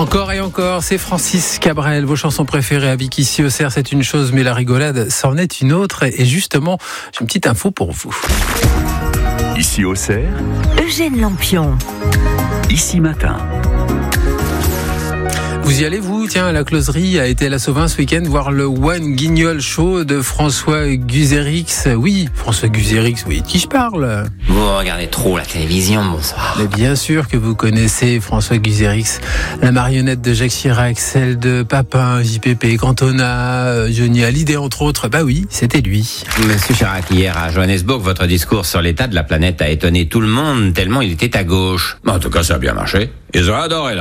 Encore et encore, c'est Francis Cabrel, vos chansons préférées à Vic. Ici au Cerf, c'est une chose, mais la rigolade, c'en est une autre. Et justement, j'ai une petite info pour vous. Ici au Cerf, Eugène Lampion. Ici matin. Vous y allez, vous? Tiens, la closerie a été à la Sauvin ce week-end voir le One Guignol Show de François Guzérix. Oui, François Guzérix, oui, de qui je parle? Vous regardez trop la télévision, bonsoir. Mais bien sûr que vous connaissez François Guzérix, la marionnette de Jacques Chirac, celle de Papin, JPP, Cantona, Johnny Hallyday, entre autres. Bah oui, c'était lui. Monsieur Chirac, hier à Johannesburg, votre discours sur l'état de la planète a étonné tout le monde, tellement il était à gauche. En tout cas, ça a bien marché. Ils ont adoré, là.